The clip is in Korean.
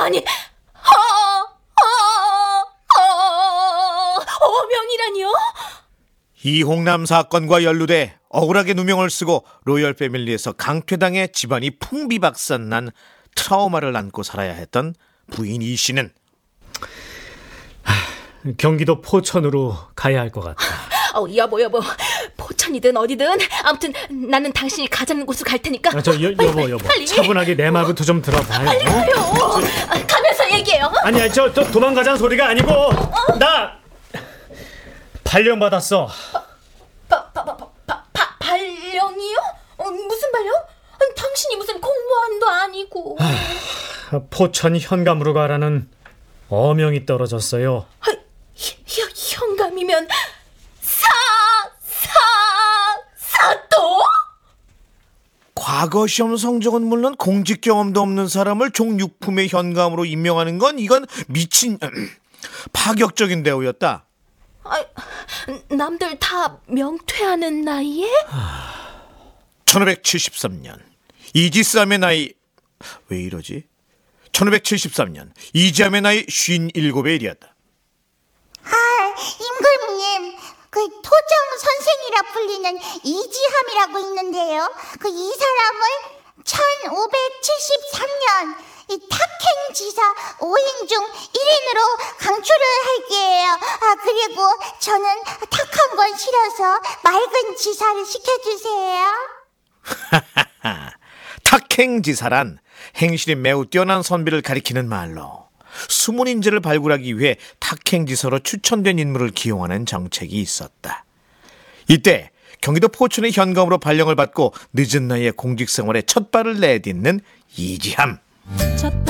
아니, 어명이라니요? 이홍남 사건과 연루돼 억울하게 누명을 쓰고 로열 패밀리에서 강퇴당해 집안이 풍비박산난 트라우마를 안고 살아야 했던 부인 이 씨는 경기도 포천으로 가야 할 것 같다. 여보, 포천이든 어디든 아무튼 나는 당신이 가자는 곳으로 갈 테니까. 여보, 빨리. 차분하게 내 말부터 좀 들어봐요. 빨리 가요. 가면서 얘기해요. 아니야, 저 도망가자는 소리가 아니고 나 발령 받았어. 발령이요? 무슨 발령? 아니, 당신이 무슨 공무원도 아니고. 포천 현감으로 가라는 어명이 떨어졌어요. 현감이면 사또? 과거 시험 성적은 물론 공직 경험도 없는 사람을 종육품의 현감으로 임명하는 건 이건 미친 파격적인 대우였다. 남들 다 명퇴하는 나이에? 1573년 이지쌈의 나이 왜 이러지? 1573년 이지암의 나이 57의 일이었다. 임금님, 그 토정 선생이라 불리는 이지함이라고 있는데요. 이 사람을 1573년 이 탁행지사 5인 중 1인으로 강추를 할게요. 그리고 저는 탁한 건 싫어서 맑은 지사를 시켜주세요. 탁행지사란 행실이 매우 뛰어난 선비를 가리키는 말로 숨은 인재를 발굴하기 위해 탁행지사로 추천된 인물을 기용하는 정책이 있었다. 이때 경기도 포천의 현감으로 발령을 받고 늦은 나이에 공직생활에 첫 발을 내딛는 이지함.